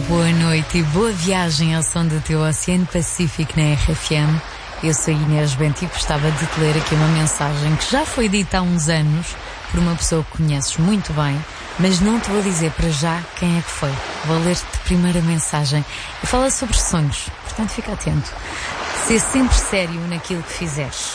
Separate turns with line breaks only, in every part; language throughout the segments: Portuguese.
boa noite e boa viagem ao som do teu Oceano Pacífico na RFM. Eu sou Inês Bento e gostava de te ler aqui uma mensagem que já foi dita há uns anos por uma pessoa que conheces muito bem, mas não te vou dizer para já quem é que foi. Vou ler-te a primeira mensagem e fala sobre sonhos, portanto fica atento. Ser sempre sério naquilo que fizeres.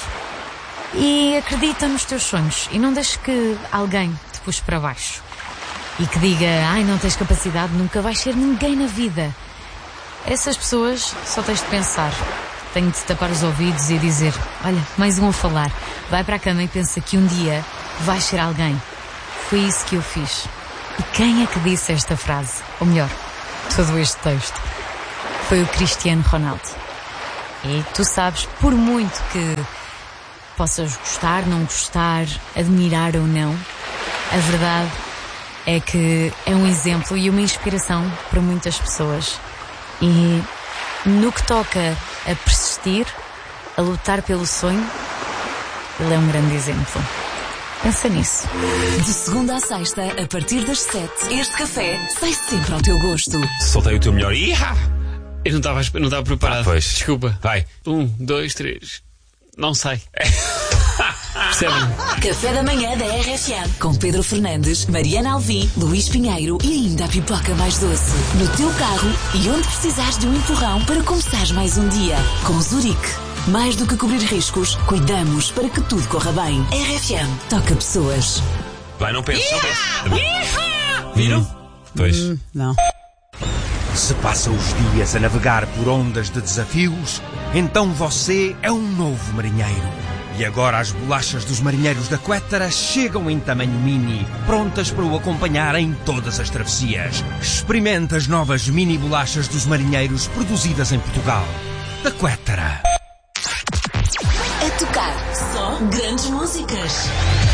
E acredita nos teus sonhos e não deixes que alguém te puxe para baixo. E que diga, não tens capacidade, nunca vais ser ninguém na vida. Essas pessoas só tens de pensar. Tenho de tapar os ouvidos e dizer, olha, mais um a falar. Vai para a cama e pensa que um dia vais ser alguém. Foi isso que eu fiz. E quem é que disse esta frase? Ou melhor, todo este texto. Foi o Cristiano Ronaldo. E tu sabes, por muito que possas gostar, não gostar, admirar ou não, a verdade é que é um exemplo e uma inspiração para muitas pessoas. E no que toca a persistir, a lutar pelo sonho, ele é um grande exemplo. Pensa nisso.
De segunda à sexta, a partir das 7, este café sai sempre ao teu gosto.
Soltei o teu melhor. Eu não estava preparado.
Pois.
Desculpa.
Vai.
1, 2, 3. Não sei. Percebem?
Café da manhã da RFM. Com Pedro Fernandes, Mariana Alvim, Luís Pinheiro e ainda a pipoca mais doce. No teu carro e onde precisares de um empurrão para começares mais um dia. Com Zurique. Mais do que cobrir riscos, cuidamos para que tudo corra bem. RFM. Toca pessoas.
Vai, não penses, não penses.
Viram?
Pois.
Não.
Se passa os dias a navegar por ondas de desafios, então você é um novo marinheiro. E agora as bolachas dos marinheiros da Quettara chegam em tamanho mini, prontas para o acompanhar em todas as travessias. Experimente as novas mini bolachas dos marinheiros produzidas em Portugal. Da Quettara.
A tocar só grandes músicas.